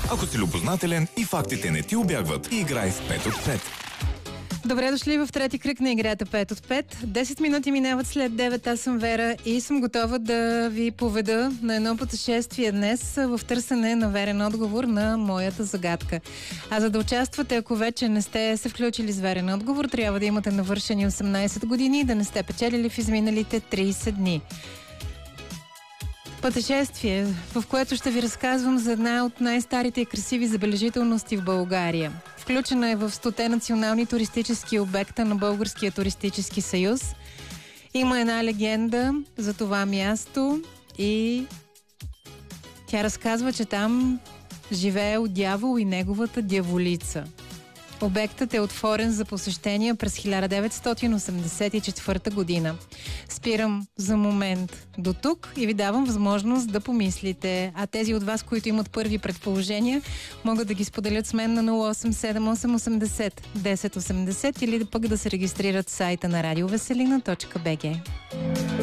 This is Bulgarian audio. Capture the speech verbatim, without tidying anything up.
Ако си любознателен и фактите не ти убягват, играй в пет от пет. Добре дошли в трети кръг на играта пет от пет. десет минути минават след девет. Аз съм Вера и съм готова да ви поведа на едно пътешествие днес в търсене на верен отговор на моята загадка. А за да участвате, ако вече не сте се включили с верен отговор, трябва да имате навършени осемнайсет години и да не сте печелили в изминалите трийсет дни. Пътешествие, в което ще ви разказвам за една от най-старите и красиви забележителности в България. Включена е в стоте национални туристически обекта на Българския туристически съюз. Има една легенда за това място и тя разказва, че там живеел дявол и неговата дяволица. Обектът е отворен за посещения през хиляда деветстотин осемдесет и четвърта година. Спирам за момент до тук и ви давам възможност да помислите. А тези от вас, които имат първи предположения, могат да ги споделят с мен на нула осем седем осем осемдесет десет осемдесет или пък да се регистрират в сайта на радиовеселина точка би джи.